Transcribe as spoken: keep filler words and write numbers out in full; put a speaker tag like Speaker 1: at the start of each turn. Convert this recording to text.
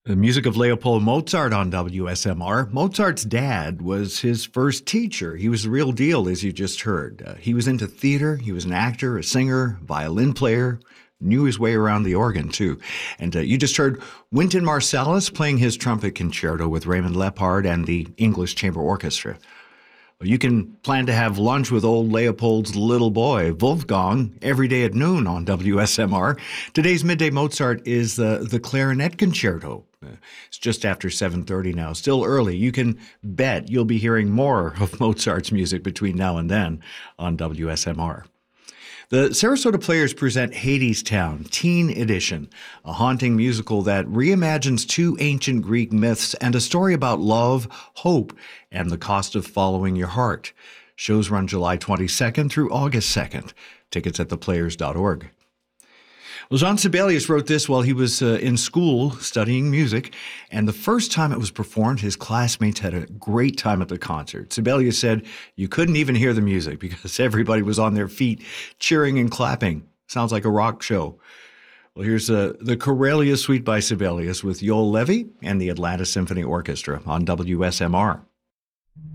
Speaker 1: The music of Leopold Mozart on W S M R. Mozart's dad was his first teacher. He was the real deal, as you just heard. Uh, he was into theater. He was an actor, a singer, violin player, knew his way around the organ, too. And uh, you just heard Wynton Marsalis playing his trumpet concerto with Raymond Lepard and the English Chamber Orchestra. Well, you can plan to have lunch with old Leopold's little boy, Wolfgang, every day at noon on W S M R. Today's Midday Mozart is the, the Clarinet Concerto. Uh, It's just after seven thirty now, still early. You can bet you'll be hearing more of Mozart's music between now and then on W S M R. The Sarasota Players present Hadestown, Teen Edition, a haunting musical that reimagines two ancient Greek myths and a story about love, hope, and the cost of following your heart. Shows run July twenty-second through August second. Tickets at the players dot org. Well, Jean Sibelius wrote this while he was uh, in school studying music, and the first time it was performed, his classmates had a great time at the concert. Sibelius said you couldn't even hear the music because everybody was on their feet cheering and clapping. Sounds like a rock show. Well, here's uh, the Corelia Suite by Sibelius with Yoel Levy and the Atlanta Symphony Orchestra on W S M R.